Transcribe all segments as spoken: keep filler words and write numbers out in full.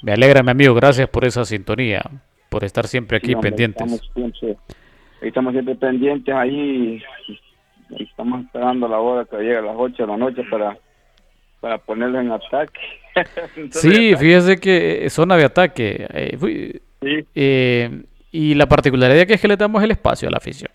Me alegra, mi amigo, gracias por esa sintonía, por estar siempre Sí, aquí hombre, estamos pendientes. siempre, estamos siempre pendientes ahí. Y estamos esperando la hora que llegue a las ocho de la noche para, para ponerlo en ataque. Entonces, de Sí, ataque. fíjese que eh, zona de ataque. eh, fui- Sí, eh, y la particularidad que es que le damos el espacio a la afición.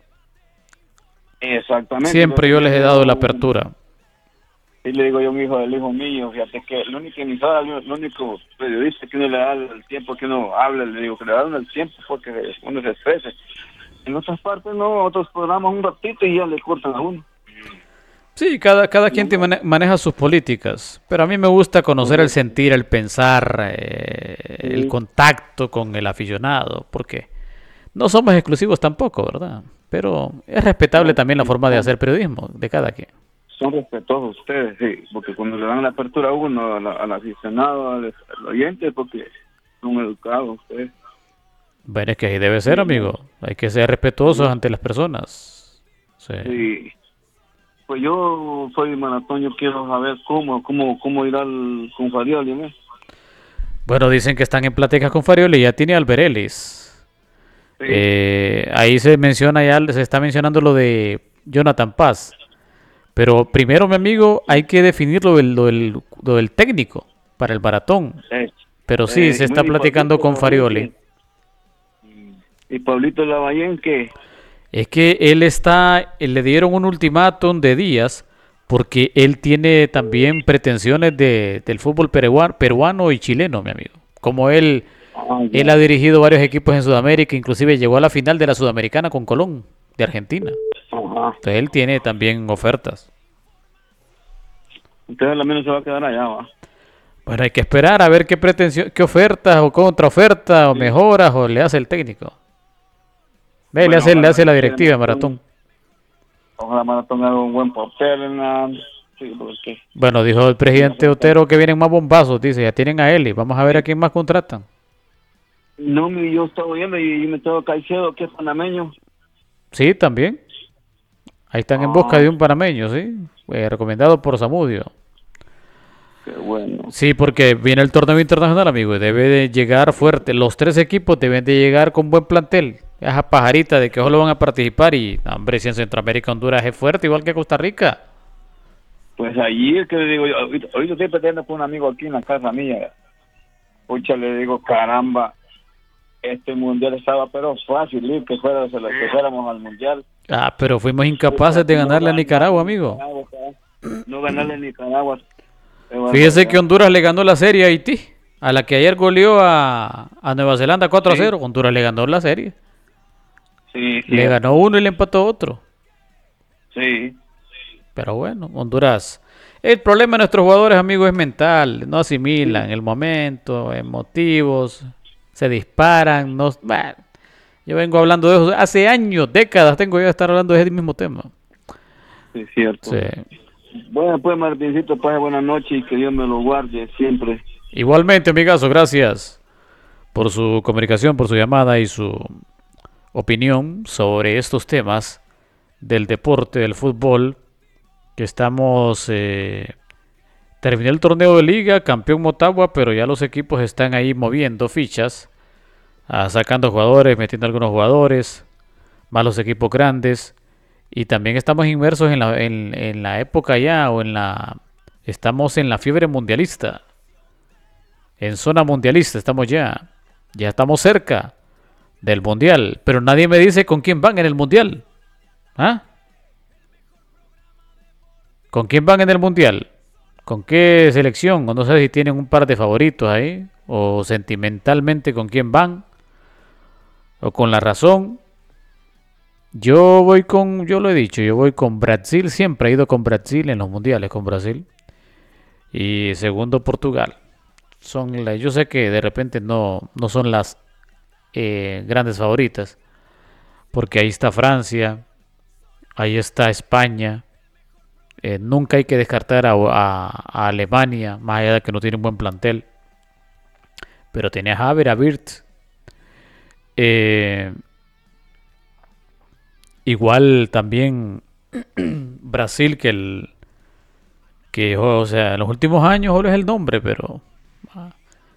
exactamente. Siempre Entonces yo le les he dado la digo, apertura. y le digo yo a mi hijo del hijo mío, fíjate que el único emisora, el único periodista que uno le da el tiempo que uno habla, le digo que le da uno el tiempo porque uno se exprese. En otras partes no, otros programas un ratito y ya le cortan a uno. Sí, cada, cada Y quien te uno, mane- maneja sus políticas, pero a mí me gusta conocer el correcto. sentir, el pensar, eh, el Sí, contacto con el aficionado, porque no somos exclusivos tampoco, ¿verdad? Pero es respetable no, también la sí, forma de son, hacer periodismo de cada quien. son respetuosos ustedes, sí, porque cuando le dan la apertura a uno, a la- al aficionado, al, al oyente, porque son educados ustedes. Bueno, es que así debe ser, Y no, amigo. Hay que ser respetuosos sí, ante las personas. Sí. sí. Pues yo soy maratón, yo quiero saber cómo, cómo, cómo irá el, con Farioli, ¿no? Bueno, dicen que están en pláticas con Farioli y ya tiene Alberelis. Sí, Eh, ahí se menciona ya, se está mencionando lo de Jonathan Paz. Pero primero, mi amigo, hay que definir lo del, lo del, lo del técnico para el maratón. eh, Pero sí, eh, se y está muy platicando Pablito con Lavallén, Farioli. que, y Pablito Lavallén, que, Es que él está, eh, le dieron un ultimátum de días porque él tiene también pretensiones de, del fútbol peruano, peruano y chileno, mi amigo. Como él, ah, él ha ya, dirigido varios equipos en Sudamérica, inclusive llegó a la final de la Sudamericana con Colón, de Argentina. ajá. Entonces él tiene también ofertas. Entonces la menos se va a quedar allá, va. Bueno, hay que esperar a ver qué pretensión, qué ofertas o contraofertas o Sí. mejoras o le hace el técnico. Ve, le Bueno, hace, le ojalá hace la que quede directiva de Maratón, Maratón. ojalá Maratón haga un buen papel en la, sí, porque Bueno, dijo el en la presidente selección. Otero que vienen más bombazos, dice, ya tienen a Eli, vamos a ver a Sí. quién más contratan. No, mi, yo estaba oyendo y, y me estaba Caicedo, que es panameño. Sí, también. Ahí están en busca Ah, de un panameño, sí. Eh, recomendado por Zamudio. qué bueno. Sí, porque viene el torneo internacional, amigo, y debe de llegar fuerte. Los tres equipos deben de llegar con buen plantel. Esa pajarita de que solo van a participar y, no, hombre, si en Centroamérica Honduras es fuerte, igual que Costa Rica. Pues allí es que le digo yo, ahorita, ahorita estoy peleando con un amigo aquí en la casa mía. Pucha, le digo, caramba, este mundial estaba pero fácil, ir que, fuera, que fuéramos al mundial. Ah, pero fuimos Pucha, incapaces de no ganarle a Nicaragua, ganarle a amigo. Nicaragua, cara. No ganarle a Nicaragua, qué Fíjese que barbaridad. Honduras le ganó la serie a Haití, a la que ayer goleó a, a Nueva Zelanda cuatro a Sí, cero. Honduras le ganó la serie. sí, Le ganó cierto. uno y le empató otro. Sí, Pero bueno, Honduras. El problema de nuestros jugadores, amigos, es mental. No asimilan sí. el momento, emotivos, se disparan. No, bueno, yo vengo hablando de eso hace años, décadas. Tengo yo de estar hablando de ese mismo tema. Sí, Sí. cierto. Bueno, pues Martincito, pase buenas noches y que Dios me lo guarde siempre. Igualmente, amigazo, gracias por su comunicación, por su llamada y su opinión sobre estos temas del deporte, del fútbol, que estamos... Eh, terminé el torneo de liga, campeón Motagua, pero ya los equipos están ahí moviendo fichas, ah, sacando jugadores, metiendo algunos jugadores, más los equipos grandes. Y también estamos inmersos en la, en, en la época ya, o en la... Estamos en la fiebre mundialista, en zona mundialista estamos ya. Ya estamos cerca del mundial, pero nadie me dice con quién van en el mundial. ¿Ah? ¿Con quién van en el mundial? ¿Con qué selección? O no sé si tienen un par de favoritos ahí. O sentimentalmente con quién van. O con la razón. Yo voy con, yo lo he dicho, yo voy con Brasil. Siempre he ido con Brasil en los mundiales, con Brasil. Y segundo Portugal. Son la, yo sé que de repente no, no son las eh, grandes favoritas. Porque ahí está Francia. Ahí está España. Eh, nunca hay que descartar a, a- a Alemania, más allá de que no tiene un buen plantel. Pero tenía a Haver, a Wirtz. Eh, igual también Brasil, que el que, o sea, en los últimos años solo es el nombre, pero